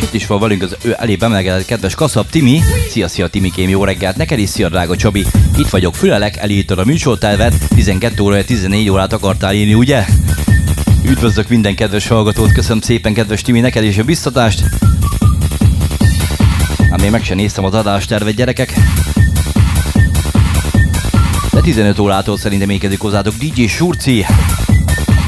itt is van velünk az ő elé bemelegedett kedves Kaszab Timi. Szia Timikém, jó reggelt, neked is szia drága Csabi. Itt vagyok, fülelek, elírtad a műsortervet, 12 óra 14 órát akartál írni, ugye? Üdvözlök minden kedves hallgatót, köszönöm szépen kedves Timi, neked is a biztatást. Hát még meg sem néztem az adástervet, gyerekek. De 15 órától szerintem ékezik hozzátok DJ Surci.